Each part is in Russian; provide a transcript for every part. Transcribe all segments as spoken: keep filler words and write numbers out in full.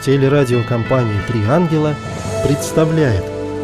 Телерадиокомпания «Три ангела» представляет.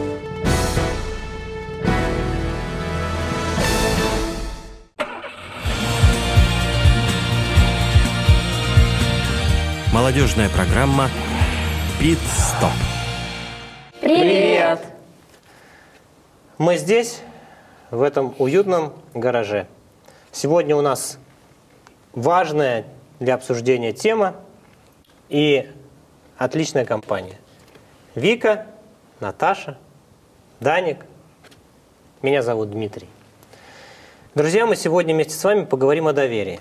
Молодежная программа «Пит-стоп». Привет! Мы здесь, в этом уютном гараже. Сегодня у нас важная для обсуждения тема и отличная компания. Вика, Наташа, Даник. Меня зовут Дмитрий. Друзья, мы сегодня вместе с вами поговорим о доверии.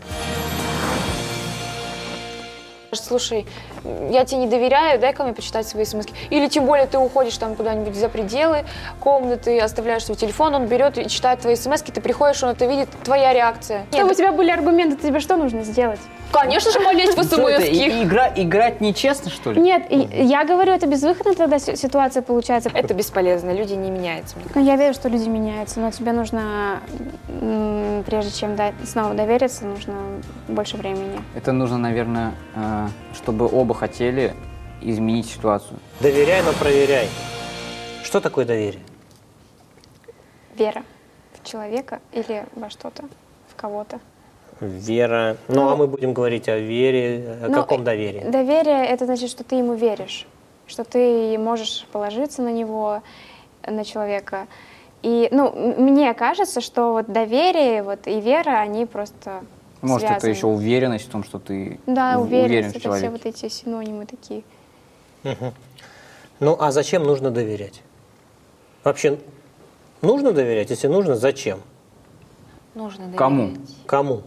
Слушай, я тебе не доверяю, дай-ка мне почитать свои смс-ки. Или тем более ты уходишь там куда-нибудь за пределы комнаты, оставляешь свой телефон, он берет и читает твои смс-ки, ты приходишь, он это видит, твоя реакция. Чтобы Нет. у тебя были аргументы, тебе что нужно сделать? Конечно же, полезть в смс-ки. Игра, играть нечестно, что ли? Нет, я говорю, это безвыходная тогда ситуация получается. Это бесполезно, люди не меняются. Ну, я верю, что люди меняются, но тебе нужно, прежде чем снова довериться, нужно больше времени. Это нужно, наверное, чтобы оба хотели изменить ситуацию. Доверяй, но проверяй. Что такое доверие? Вера в человека или во что-то, в кого-то. Вера. Ну, ну, а мы будем говорить о вере. О ну, каком доверии? Доверие – это значит, что ты ему веришь, что ты можешь положиться на него, на человека. И, ну, мне кажется, что вот доверие вот, и вера, они просто Может, связаны. Это еще уверенность в том, что ты да, уверен уверенность, в человеке. Это все вот эти синонимы такие. Угу. Ну, а зачем нужно доверять? Вообще, нужно доверять? Если нужно, зачем? Нужно доверять. Кому? Кому?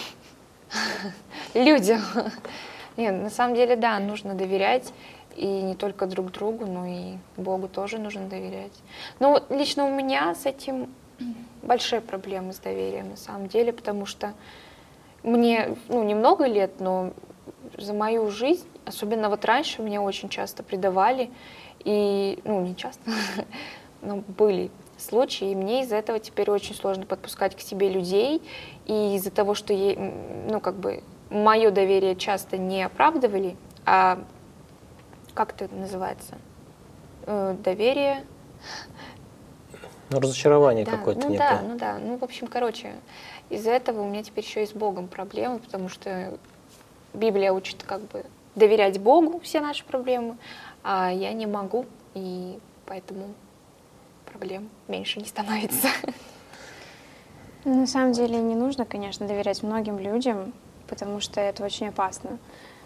Людям. Нет, на самом деле, да, нужно доверять. И не только друг другу, но и Богу тоже нужно доверять. Но вот лично у меня с этим большие проблемы с доверием, на самом деле, потому что мне, ну, немного лет, но за мою жизнь, особенно вот раньше, меня очень часто предавали. И, ну, не часто, но были случаи, и мне из-за этого теперь очень сложно подпускать к себе людей, и из-за того, что ей, ну, как бы, мое доверие часто не оправдывали, а как это называется? Э, доверие. Ну, разочарование да, какое-то ну некое. да, ну да, ну в общем, короче, из-за этого у меня теперь еще и с Богом проблемы, потому что Библия учит как бы доверять Богу все наши проблемы, а я не могу, и поэтому проблем меньше не становится. На самом деле не нужно, конечно, доверять многим людям, потому что это очень опасно.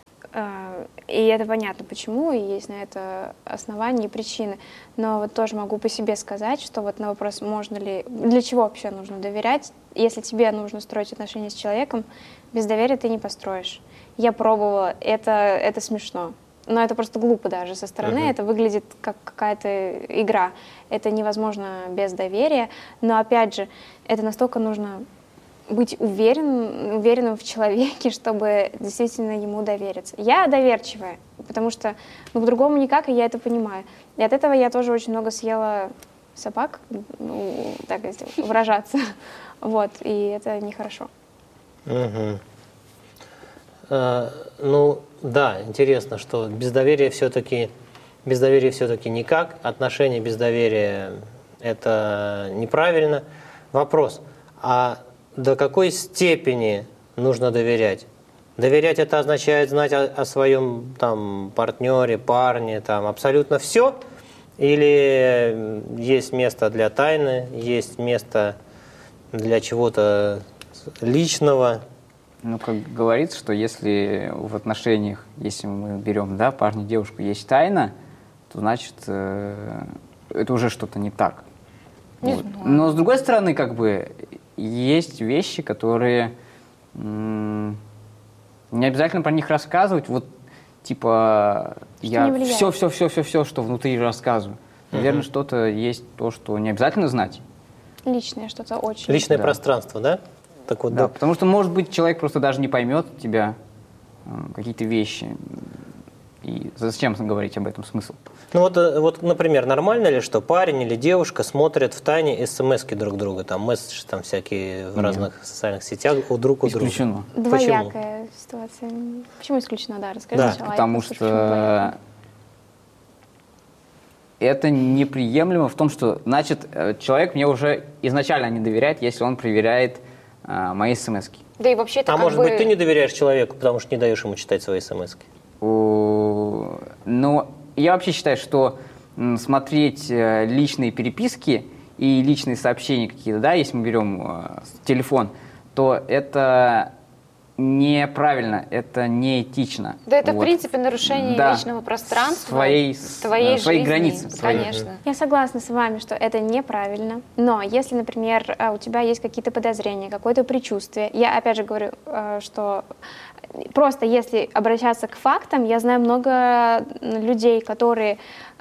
И это понятно, почему, и есть на это основания и причины. Но вот тоже могу по себе сказать, что вот на вопрос, можно ли, для чего вообще нужно доверять, если тебе нужно строить отношения с человеком, без доверия ты не построишь. Я пробовала, это, это смешно. Но это просто глупо даже со стороны, uh-huh. это выглядит как какая-то игра. Это невозможно без доверия, но опять же, это настолько нужно быть уверен, уверенным в человеке, чтобы действительно ему довериться. Я доверчивая, потому что ну, по-другому никак, и я это понимаю. И от этого я тоже очень много съела собак, ну, так если выражаться. Вот, и это нехорошо. Uh-huh. Uh, ну, да, интересно, что без доверия все-таки без доверия все-таки никак. Отношения без доверия – это неправильно. Вопрос, а до какой степени нужно доверять? Доверять – это означает знать о, о своем там, партнере, парне, там, абсолютно все? Или есть место для тайны, есть место для чего-то личного? Ну, как говорится, что если в отношениях, если мы берем, да, парня, девушку, есть тайна, то значит, э, это уже что-то не так. Не вот. знаю. Но с другой стороны, как бы, есть вещи, которые м- не обязательно про них рассказывать. Вот, типа, что я все-все-все-все-все, что внутри рассказываю. Наверное, uh-huh. что-то есть то, что не обязательно знать. Личное что-то очень. Личное да. пространство, да? Так вот, да, да. Потому что, может быть, человек просто даже не поймет тебя, какие-то вещи. И зачем говорить об этом, смысл? Ну вот, вот, например, нормально ли, что парень или девушка смотрят в тайне смс-ки друг друга, там месседжи там всякие в Нет. разных социальных сетях у друг у друга? Исключено. Двоякая ситуация. Почему исключено, да? Расскажи да. сначала. Потому что это неприемлемо в том, что, значит, человек мне уже изначально не доверяет, если он проверяет а, мои смс-ки. Да и вообще это А как может бы... быть, ты не доверяешь человеку, потому что не даешь ему читать свои смс-ки? Ну, я вообще считаю, что м, смотреть э, личные переписки и личные сообщения какие-то, да, если мы берем э, телефон, то это неправильно, это неэтично. Да это, вот. в принципе, нарушение Да. личного пространства, Своей, твоей своей жизни. границы. Своей. Конечно. Я согласна с вами, что это неправильно, но если, например, у тебя есть какие-то подозрения, какое-то предчувствие, я опять же говорю, что просто если обращаться к фактам, я знаю много людей, которые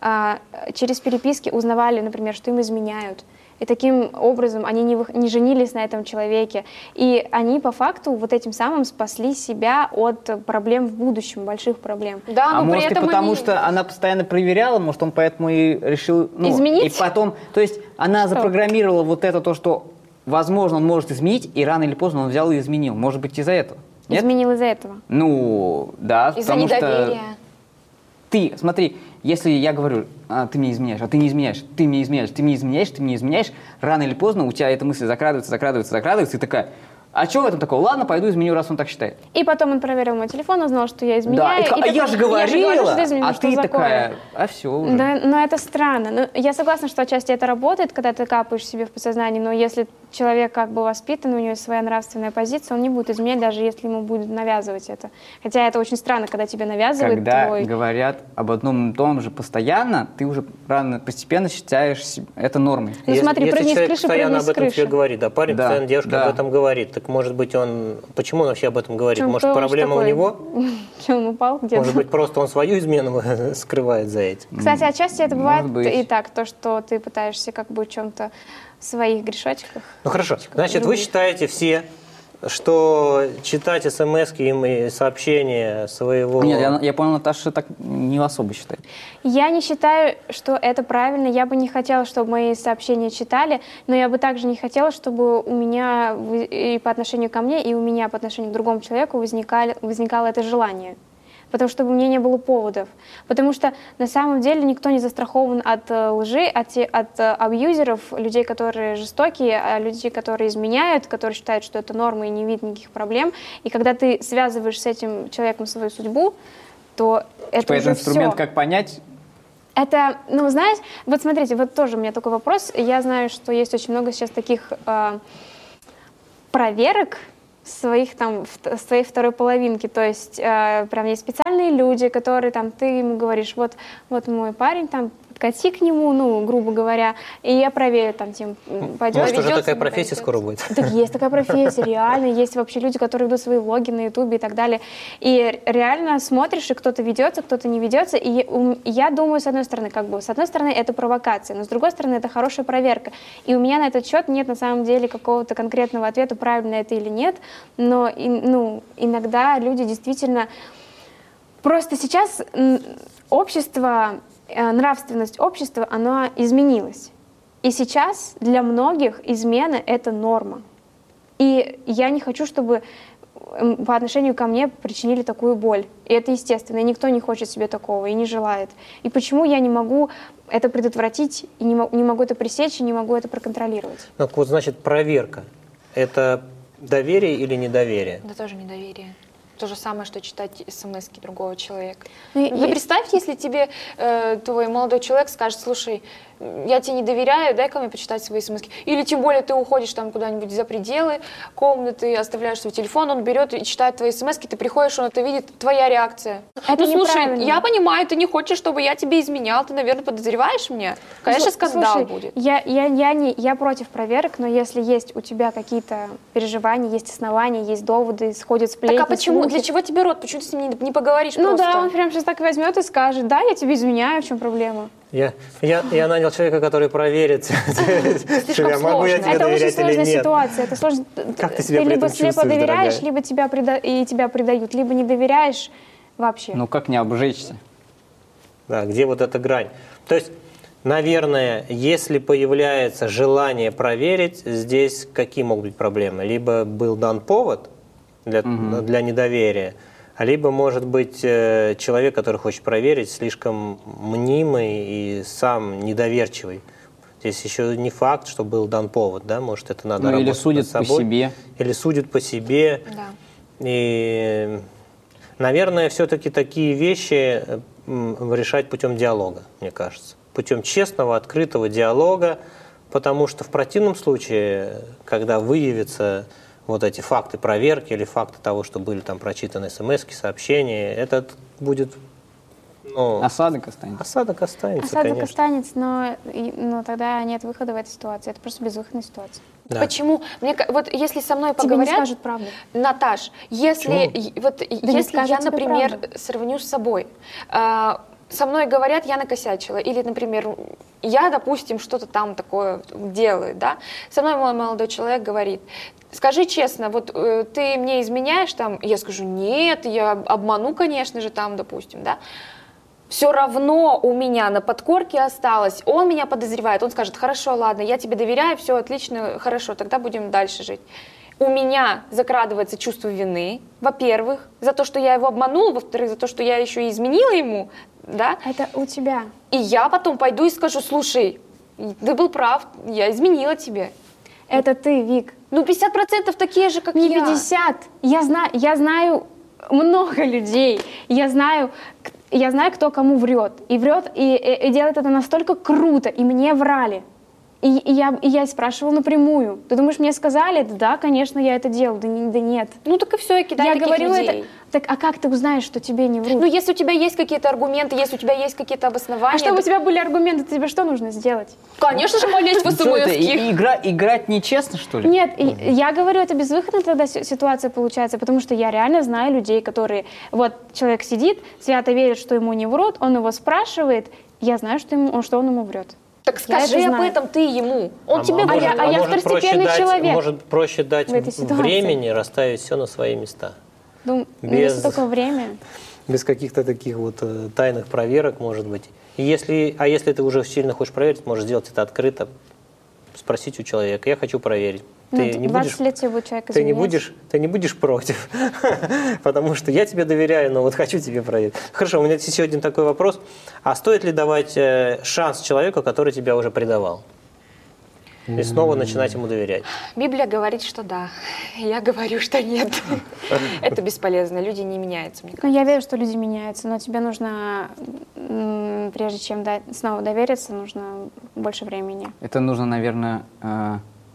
через переписки узнавали, например, что им изменяют, и таким образом они не, вы, не женились на этом человеке. И они по факту вот этим самым спасли себя от проблем в будущем, больших проблем. Да, А но может при и этом потому, они... что она постоянно проверяла, может он поэтому и решил... Ну, изменить? И потом, то есть она Что? запрограммировала вот это то, что возможно он может изменить, и рано или поздно он взял и изменил. Может быть из-за этого? Нет? Изменил из-за этого. Ну, да, Из-за потому недоверия. что... Ты, смотри, если я говорю, а, ты мне изменяешь, а ты не изменяешь, ты мне изменяешь, ты мне изменяешь, ты мне изменяешь, рано или поздно у тебя эта мысль закрадывается, закрадывается, закрадывается, и такая, а что в этом такого? Ладно, пойду изменю, раз он так считает. И потом он проверил мой телефон, узнал, что я Да, изменяю. и, такая, и а такой, я же говорила, что ты изменил, а что ты такое? такая, а все уже. Да, но это странно. Ну, я согласна, что отчасти это работает, когда ты капаешь себе в подсознание, но если человек как бы воспитан, у него есть своя нравственная позиция, он не будет изменять, даже если ему будет навязывать это. Хотя это очень странно, когда тебе навязывает Когда твой... говорят об одном и том же постоянно, ты уже рано, постепенно считаешь это нормой. Ну, Если, смотри, если прыгни с человек крыши, постоянно прыгни с об этом тебе крыши. говорит, да, парень Да, постоянно девушка да. об этом говорит, так может быть он, почему он вообще об этом говорит? Чем, Может кто он проблема у такой? него? Че, он упал где-то? Может быть просто он свою измену скрывает за этим? Кстати, отчасти это бывает Может быть. и так, то, что ты пытаешься как бы в чем-то в своих грешочках. Ну хорошо, значит вы других. считаете все, что читать смс-ки и сообщения своего... Нет, я, я понял, Наташа так не особо считает. Я не считаю, что это правильно. Я бы не хотела, чтобы мои сообщения читали, но я бы также не хотела, чтобы у меня вы- и по отношению ко мне, и у меня по отношению к другому человеку возникали, возникало это желание. Потому что у меня не было поводов. Потому что на самом деле никто не застрахован от э, лжи, от, те- от э, абьюзеров, людей, которые жестокие, а людей, которые изменяют, которые считают, что это норма и не видят никаких проблем. И когда ты связываешь с этим человеком свою судьбу, то это Типа уже это инструмент, всё. как понять. Это, ну, знаешь, вот смотрите, вот тоже у меня такой вопрос. Я знаю, что есть очень много сейчас таких э, проверок своих там, в- своей второй половинки. То есть э, прям есть специальные люди, которые там, ты ему говоришь, вот, вот мой парень, там, подкати к нему, ну, грубо говоря, и я проверю, там, тем, пойдет. Может, уже Поведётся, такая не профессия поведётся. скоро будет? Так есть такая профессия, реально. Есть вообще люди, которые ведут свои влоги на Ютубе и так далее. И реально смотришь, и кто-то ведется, кто-то не ведется. И у- я думаю, с одной стороны, как бы, с одной стороны, это провокация, но с другой стороны, это хорошая проверка. И у меня на этот счет нет на самом деле какого-то конкретного ответа, правильно это или нет. Но и- ну, иногда люди действительно... Просто сейчас м, общество, э, нравственность общества, она изменилась. И сейчас для многих измена — это норма. И я не хочу, чтобы м, по отношению ко мне причинили такую боль. И это естественно. И никто не хочет себе такого и не желает. И почему я не могу это предотвратить, и не, мо- не могу это пресечь, и не могу это проконтролировать? Ну, вот, значит, проверка. Это доверие или недоверие? Да тоже недоверие. То же самое, что читать смс-ки другого человека. Ну, Вы и- представьте, если тебе э, твой молодой человек скажет, слушай, я тебе не доверяю, дай-ка мне почитать свои смс-ки. Или тем более ты уходишь там куда-нибудь за пределы комнаты, оставляешь свой телефон, он берет и читает твои смс-ки, ты приходишь, он это видит, твоя реакция. Это ну слушай, неправильно. я понимаю, ты не хочешь, чтобы я тебе изменял, ты, наверное, подозреваешь меня. Конечно, Слу- скандал слушай, будет. Я, я, я, не, я против проверок, но если есть у тебя какие-то переживания, есть основания, есть доводы, сходят сплетни, Так а почему? слухи. Для чего тебе рот? Почему ты с ним не, не поговоришь Ну просто? да, он прям сейчас так возьмет и скажет, да, я тебе изменяю, в чем проблема? Я, я, я нанял человека, который проверит, что я могу я сложно. тебе Это очень доверять или сложная нет. ситуация. Это сложно. Как ты себя при либо этом слепо чувствуешь, доверяешь, дорогая? либо тебя преда- и тебя предают, либо не доверяешь вообще. Ну как не обжечься? Да, где вот эта грань? То есть, наверное, если появляется желание проверить, здесь какие могут быть проблемы? Либо был дан повод для, для недоверия, либо, может быть, человек, который хочет проверить, слишком мнимый и сам недоверчивый. Здесь еще не факт, что был дан повод, да, может, это надо ну, работать или судит над собой. по себе. Или судит по себе. Да. И, наверное, все-таки такие вещи решать путем диалога, мне кажется. Путем честного, открытого диалога, потому что в противном случае, когда выявятся вот эти факты проверки или факты того, что были там прочитаны смс-ки, сообщения, это будет... Ну, осадок останется. Осадок останется, Осадок конечно. останется, но, но тогда нет выхода в этой ситуации. Это просто безвыходная ситуация. Да. Почему? Мне, ка- вот если со мной Тебе поговорят... не скажут правду. Наташ, если, Почему? и- вот, не если скажут я, тебе например, правду. сравню с собой, а, со мной говорят, я накосячила, или, например, я, допустим, что-то там такое делаю, да, со мной мой молодой человек говорит, скажи честно, вот э, ты мне изменяешь там, я скажу, нет, я обману, конечно же, там, допустим, да, все равно у меня на подкорке осталось, он меня подозревает, он скажет, хорошо, ладно, я тебе доверяю, все отлично, хорошо, тогда будем дальше жить. У меня закрадывается чувство вины, во-первых, за то, что я его обманула, во-вторых, за то, что я еще и изменила ему, да. Это у тебя. И я потом пойду и скажу, слушай, ты был прав, я изменила тебе. Это ты, Вик. Ну, пятьдесят процентов такие же, как Не я. пятьдесят. Я знаю, я знаю много людей. Я знаю, к- я знаю, кто кому врет. И врет, и, и- и делает это настолько круто, и мне врали. И, и я, и я спрашивала напрямую. Ты думаешь, мне сказали? Да, конечно, я это делала. Да, не- да нет. Ну, так и все, и кидай Я таких говорю людей. это. Так, а как ты узнаешь, что тебе не врут? Ну, если у тебя есть какие-то аргументы, если у тебя есть какие-то обоснования... а чтобы у то- тебя были аргументы, тебе что нужно сделать? Конечно же, полезть в Что это, смс-ки. и- игра, играть нечестно, что ли? Нет, и я говорю, это безвыходная тогда си- ситуация получается, потому что я реально знаю людей, которые... Вот человек сидит, свято верит, что ему не врут, он его спрашивает, я знаю, что, ему, что он ему врет. Так Я скажи это об знаю. этом ты ему. Он А тебе может- я- врет. а я может проще второстепенный дать- человек Может проще дать в этой ситуации. времени расставить все на свои места. Думаю, ну, Без- если такое время... Без каких-то таких вот э, тайных проверок, может быть. И если, а если ты уже сильно хочешь проверить, можешь сделать это открыто, спросить у человека, я хочу проверить. Ты Ну, не двадцать будешь, лет тебе будет человек ты не изменять. будешь, ты не будешь против, потому что я тебе доверяю, но вот хочу тебе проверить. Хорошо, у меня есть еще один такой вопрос. А стоит ли давать э, шанс человеку, который тебя уже предавал? И снова начинать ему доверять? Библия говорит, что да. Я говорю, что нет. Это бесполезно. Люди не меняются, мне кажется. Ну, я верю, что люди меняются, но тебе нужно, м, прежде чем дать- снова довериться, нужно больше времени. Это нужно, наверное, э,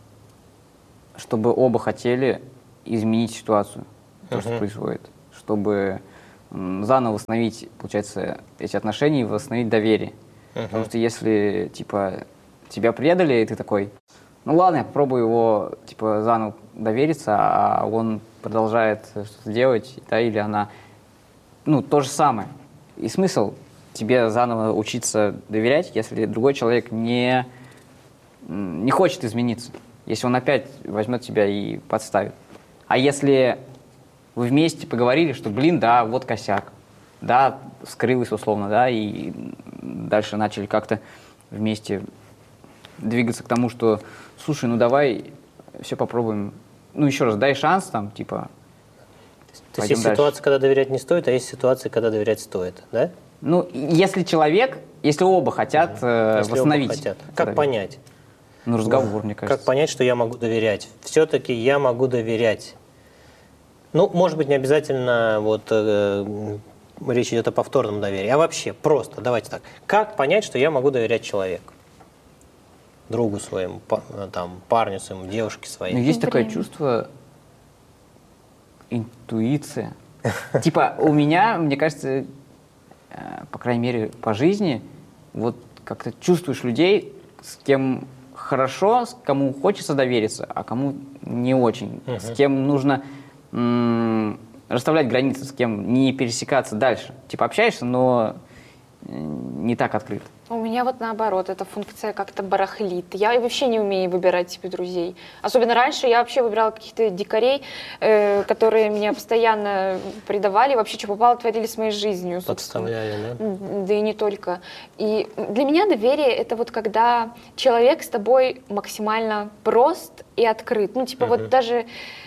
чтобы оба хотели изменить ситуацию, то, что Мгм. происходит, чтобы м, заново восстановить, получается, эти отношения и восстановить доверие. Потому что если, типа, тебя предали, и ты такой, ну ладно, я попробую его, типа, заново довериться, а он продолжает что-то делать, да, или она, ну, то же самое. И смысл тебе заново учиться доверять, если другой человек не, м, не хочет измениться, если он опять возьмет тебя и подставит. А если вы вместе поговорили, что, блин, да, вот косяк, да, скрылось условно, да, и дальше начали как-то вместе двигаться к тому, что, слушай, ну давай все попробуем, ну еще раз, дай шанс там, типа, То есть пойдем есть дальше. ситуация, когда доверять не стоит, а есть ситуация, когда доверять стоит, да? Ну, если человек, если оба хотят э, Если оба восстановить. хотят. Как доверие. понять? Ну, разговор, мне кажется. Как понять, что я могу доверять? Все-таки я могу доверять. Ну, может быть, не обязательно вот э, речь идет о повторном доверии, а вообще просто, давайте так. Как понять, что я могу доверять человеку? Другу своему, па- там, парню своему, девушке своей. Ну, есть такое Время. чувство, интуиция. Типа, у меня, мне кажется, э, по крайней мере, по жизни, вот как-то чувствуешь людей, с кем хорошо, с кому хочется довериться, а кому не очень. С кем нужно м, расставлять границы, с кем не пересекаться дальше. Типа, общаешься, но э, не так открыто. У меня вот наоборот, эта функция как-то барахлит. Я вообще не умею выбирать себе друзей. Особенно раньше я вообще выбирала каких-то дикарей, э, которые меня постоянно предавали, вообще что попало, творили с моей жизнью. собственно. Подставляли, да? Да и не только. И для меня доверие — это вот когда человек с тобой максимально прост и открыт. Ну, типа вот даже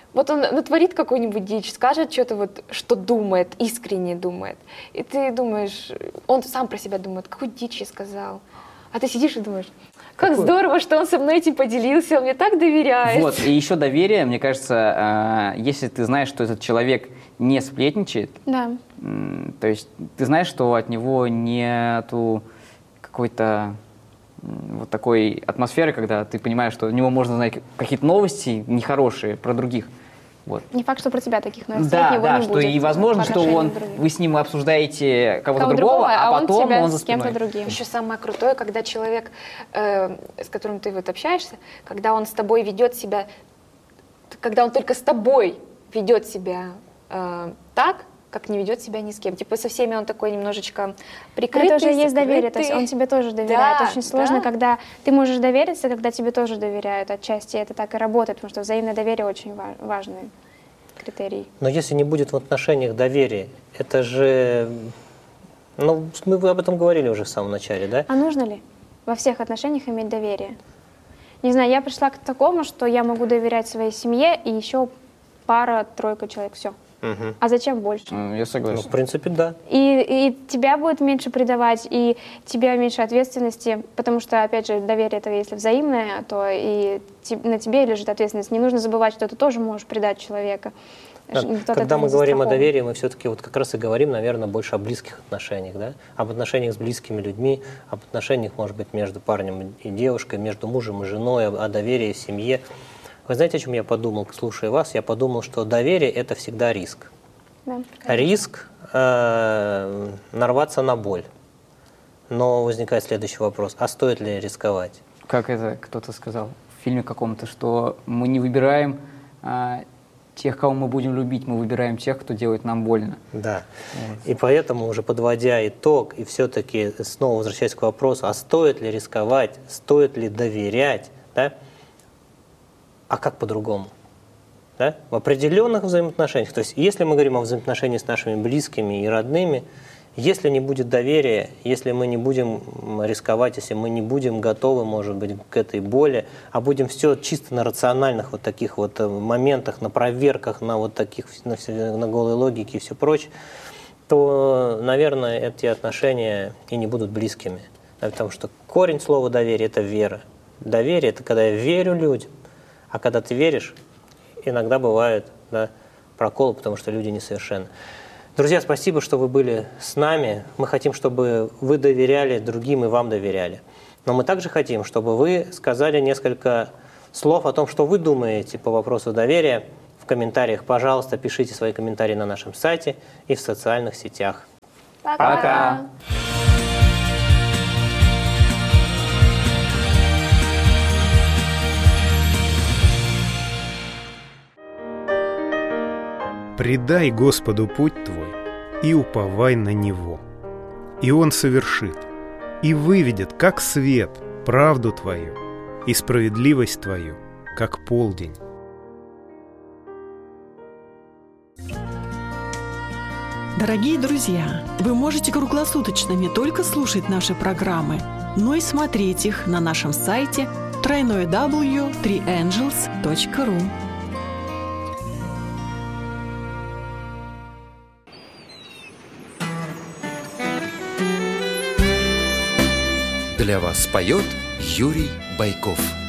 Вот он натворит какую-нибудь дичь, скажет что-то вот, что думает, искренне думает. И ты думаешь, он сам про себя думает, какую дичь я сказал. А ты сидишь и думаешь, как Какой? здорово, что он со мной этим поделился, он мне так доверяет. Вот, и еще доверие, мне кажется, если ты знаешь, что этот человек не сплетничает, да. то есть ты знаешь, что от него нету какой-то вот такой атмосферы, когда ты понимаешь, что от него можно знать какие-то новости нехорошие про других. Вот. Не факт, что про тебя таких новостей да, от него да, не что будет. И возможно, что он, вы с ним обсуждаете кого-то Кого другого, другого, а, а потом он, тебя он за с кем-то спиной. другим. Еще самое крутое, когда человек, э, с которым ты вот общаешься, когда он с тобой ведет себя, когда он только с тобой ведет себя э, так, как не ведет себя ни с кем. Типа со всеми он такой немножечко прикрытый. Это уже есть закрытый. доверие, то есть он тебе тоже доверяет. Да, Очень сложно, да. когда ты можешь довериться, когда тебе тоже доверяют. Отчасти это так и работает, потому что взаимное доверие очень важный критерий. Но если не будет в отношениях доверия, это же... Ну, мы об этом говорили уже в самом начале, да? А нужно ли во всех отношениях иметь доверие? Не знаю, я пришла к такому, что я могу доверять своей семье и еще пара-тройка человек, все. Угу. А зачем больше? Я согласен. Ну, в принципе, да. И, и тебя будет меньше предавать, и тебе меньше ответственности, потому что, опять же, доверие это если взаимное, то и те, на тебе лежит ответственность. Не нужно забывать, что ты тоже можешь предать человека. Да. Когда мы говорим о доверии, мы все-таки вот как раз и говорим, наверное, больше о близких отношениях, да? Об отношениях с близкими людьми, об отношениях, может быть, между парнем и девушкой, между мужем и женой, о, о доверии в семье. Вы знаете, о чем я подумал, слушая вас? Я подумал, что доверие – это всегда риск. Да. Риск э, нарваться на боль. Но возникает следующий вопрос. А стоит ли рисковать? Как это кто-то сказал в фильме каком-то, что мы не выбираем а, тех, кого мы будем любить, мы выбираем тех, кто делает нам больно. Да. Вот. И поэтому, уже подводя итог, и все-таки снова возвращаясь к вопросу, а стоит ли рисковать, стоит ли доверять, да? А как по-другому? Да? В определенных взаимоотношениях. То есть, если мы говорим о взаимоотношениях с нашими близкими и родными, если не будет доверия, если мы не будем рисковать, если мы не будем готовы, может быть, к этой боли, а будем все чисто на рациональных вот таких вот моментах, на проверках, на вот таких, на, на голой логике и все прочее, то, наверное, эти отношения и не будут близкими. Да, потому что корень слова доверия – это вера. Доверие – это когда я верю людям. А когда ты веришь, иногда бывают, да, проколы, потому что люди несовершенны. Друзья, спасибо, что вы были с нами. Мы хотим, чтобы вы доверяли другим и вам доверяли. Но мы также хотим, чтобы вы сказали несколько слов о том, что вы думаете по вопросу доверия. В комментариях, пожалуйста, пишите свои комментарии на нашем сайте и в социальных сетях. Пока! Пока. Предай Господу путь твой и уповай на Него. И Он совершит, и выведет, как свет, правду твою и справедливость твою, как полдень. Дорогие друзья, вы можете круглосуточно не только слушать наши программы, но и смотреть их на нашем сайте дабл ю дабл ю дабл ю точка три энджелс точка ру. Для вас поет Юрий Байков.